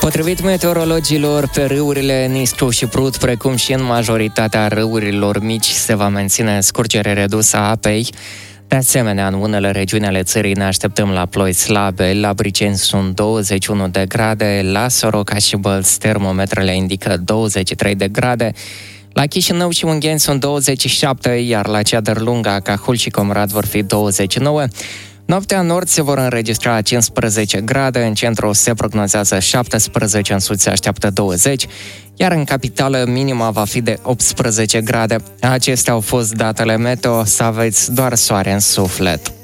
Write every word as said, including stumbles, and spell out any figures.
Potrivit meteorologilor, pe râurile Nistru și Prut, precum și în majoritatea râurilor mici, se va menține scurgere redusă a apei. De asemenea, în unele regiuni ale țării ne așteptăm la ploi slabe. La Briceni sunt douăzeci și unu de grade, la Soroca și Bălți termometrele indică douăzeci și trei de grade, la Chișinău și Ungheni sunt douăzeci și șapte, iar la Ceadărlunga, Cahul și Comrat vor fi douăzeci și nouă. Noaptea în nord se vor înregistra cincisprezece grade, în centru se prognozează șaptesprezece, în sud se așteaptă douăzeci, iar în capitală minima va fi de optsprezece grade. Acestea au fost datele meteo, să aveți doar soare în suflet.